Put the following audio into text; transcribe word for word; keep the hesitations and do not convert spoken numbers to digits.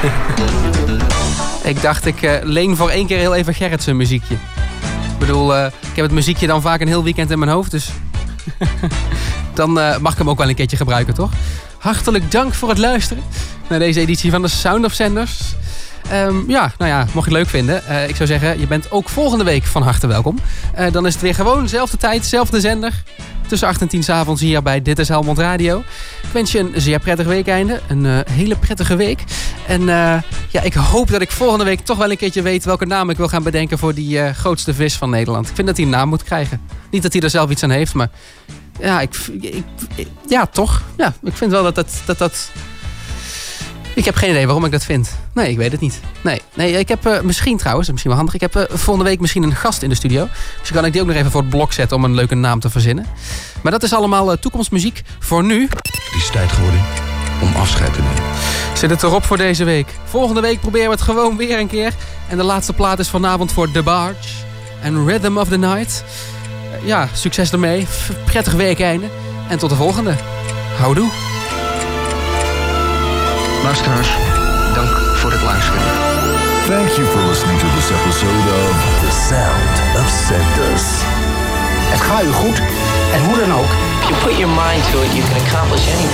Ik dacht, ik uh, leen voor één keer heel even Gerrit zijn muziekje. Ik bedoel, uh, ik heb het muziekje dan vaak een heel weekend in mijn hoofd, dus... dan uh, mag ik hem ook wel een keertje gebruiken, toch? Hartelijk dank voor het luisteren naar deze editie van de Sound of Zenders. Um, ja, nou ja, mocht je het leuk vinden. Uh, ik zou zeggen, je bent ook volgende week van harte welkom. Uh, dan is het weer gewoon dezelfde tijd, dezelfde zender. Tussen acht en tien 's avonds hier bij Dit is Helmond Radio. Ik wens je een zeer prettig weekeinde. Een uh, hele prettige week. En uh, ja, ik hoop dat ik volgende week toch wel een keertje weet welke naam ik wil gaan bedenken voor die uh, grootste vis van Nederland. Ik vind dat hij een naam moet krijgen. Niet dat hij er zelf iets aan heeft, maar ja, ik, ik, ik, ja toch. Ja, ik vind wel dat dat... dat, dat Ik heb geen idee waarom ik dat vind. Nee, ik weet het niet. Nee, nee ik heb uh, misschien trouwens, misschien wel handig... ik heb uh, volgende week misschien een gast in de studio. Dus dan kan ik die ook nog even voor het blok zetten om een leuke naam te verzinnen. Maar dat is allemaal uh, toekomstmuziek. Voor nu... Het is tijd geworden om afscheid te nemen. Zit het erop voor deze week. Volgende week proberen we het gewoon weer een keer. En de laatste plaat is vanavond voor The Barge. En Rhythm of the Night. Uh, ja, succes ermee. Prettig weekeinde. En tot de volgende. Houdoe. Luisteraars, dank voor het luisteren. Thank you for listening to this episode of The Sound of Zenders. Het gaat u goed en hoe dan ook. If you put your mind to it, you can accomplish anything.